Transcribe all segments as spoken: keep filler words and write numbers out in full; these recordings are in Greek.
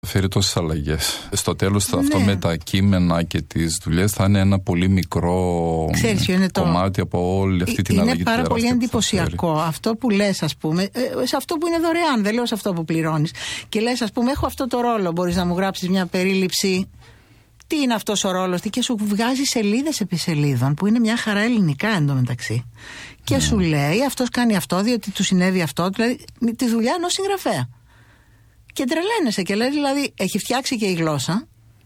Φέρει τόσες αλλαγές. Στο τέλος ναι. αυτό με τα κείμενα και τις δουλειές θα είναι ένα πολύ μικρό κομμάτι το... από όλη αυτή την είναι αλλαγή. Είναι πάρα πολύ εντυπωσιακό αυτό που λες, ας πούμε, σε αυτό που είναι δωρεάν, δεν λέω σε αυτό που πληρώνεις. Και λες, ας πούμε, έχω αυτό το ρόλο, μπορείς να μου γράψεις μια περίληψη. Τι είναι αυτός ο ρόλος, και σου βγάζει σελίδες επί σελίδων, που είναι μια χαρά ελληνικά εντωμεταξύ. Και mm. σου λέει, αυτός κάνει αυτό, διότι του συνέβη αυτό, δηλαδή τη δουλειά ενός συγγραφέα. Και τρελαίνεσαι και λες, δηλαδή, έχει φτιάξει και η γλώσσα,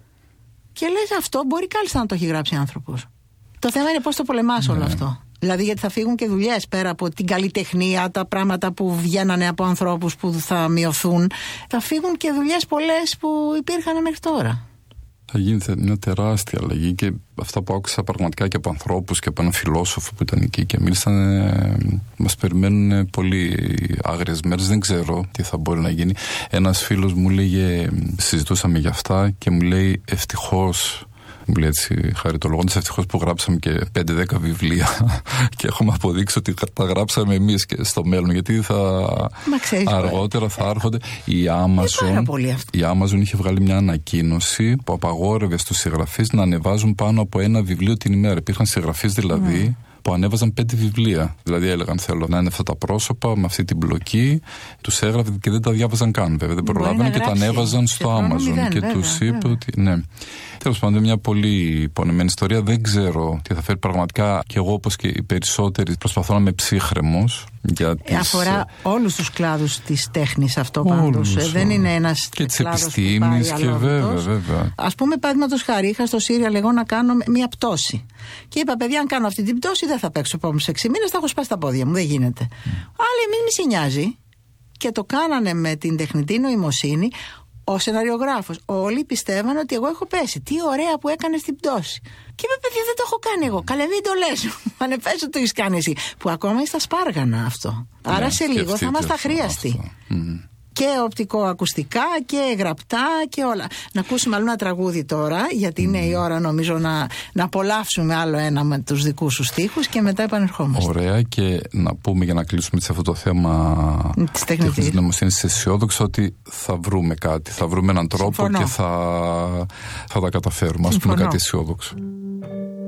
και λες, αυτό μπορεί κάλλιστα να το έχει γράψει άνθρωπος. Το θέμα είναι πώς το πολεμάς mm. όλο αυτό. Δηλαδή, γιατί θα φύγουν και δουλειές πέρα από την καλλιτεχνία, τα πράγματα που βγαίνανε από ανθρώπους που θα μειωθούν. Θα φύγουν και δουλειές πολλές που υπήρχαν μέχρι τώρα. Θα γίνει μια τεράστια αλλαγή, και αυτά που άκουσα πραγματικά και από ανθρώπους και από έναν φιλόσοφο που ήταν εκεί και μίλησαν, ε, μας περιμένουν πολύ άγριες μέρες, δεν ξέρω τι θα μπορεί να γίνει. Ένας φίλος μου λέγε, συζητούσαμε για αυτά και μου λέει, ευτυχώς, μου λέει έτσι χαριτολογώντας, ευτυχώς που γράψαμε και πέντε δέκα βιβλία και έχουμε αποδείξει ότι τα γράψαμε εμείς και στο μέλλον, γιατί θα αργότερα θα έρχονται. Η Amazon, η Amazon είχε βγάλει μια ανακοίνωση που απαγόρευε στους συγγραφείς να ανεβάζουν πάνω από ένα βιβλίο την ημέρα. Υπήρχαν συγγραφείς δηλαδή mm. που ανέβαζαν πέντε βιβλία. Δηλαδή έλεγαν, θέλω να είναι αυτά τα πρόσωπα με αυτή την μπλοκή. Τους έγραφε και δεν τα διάβαζαν καν, βέβαια. Δεν προλάβαιναν και τα ανέβαζαν στο Amazon. Μηδέν, και τους είπε ότι ναι. Τέλος πάντων, μια πολύ πονεμένη ιστορία. Δεν ξέρω τι θα φέρει πραγματικά. Και εγώ, όπως και οι περισσότεροι, προσπαθώ να είμαι ψύχρεμος. Για τις... Αφορά όλους τους κλάδους της τέχνης αυτό πάντως. Ε, δεν είναι ένας και της επιστήμης και βέβαια, βέβαια. Ας πούμε, παραδείγματος χάρη, είχα στο Σύριαλ εγώ να κάνω μια πτώση. Και είπα, παιδιά, αν κάνω αυτή την πτώση, δεν θα παίξω επόμενους έξι μήνες, θα έχω σπάσει τα πόδια μου. Δεν γίνεται. Mm. Αλλά εμείς μη σε νοιάζει. Και το κάνανε με την τεχνητή νοημοσύνη. Ο σεναριογράφος, όλοι πιστεύαν ότι εγώ έχω πέσει. Τι ωραία που έκανε την πτώση. Και είπε, παιδιά, δεν το έχω κάνει εγώ. Καλέ, μην το λες. Αν πες ότι το έχεις κάνει εσύ. Που ακόμα είναι στα σπάργανα αυτό. Άρα yeah, σε λίγο θα μας τα χρειαστεί. Mm. Και οπτικοακουστικά και γραπτά και όλα. Να ακούσουμε άλλο ένα τραγούδι τώρα, γιατί mm. είναι η ώρα νομίζω να, να απολαύσουμε άλλο ένα με τους δικούς σου στίχους και μετά επανερχόμαστε. Ωραία, και να πούμε για να κλείσουμε σε αυτό το θέμα της τεχνητής νοημοσύνης αισιόδοξο ότι θα βρούμε κάτι, θα βρούμε έναν τρόπο. Συμφωνώ. Και θα, θα τα καταφέρουμε. Ας πούμε κάτι αισιόδοξο.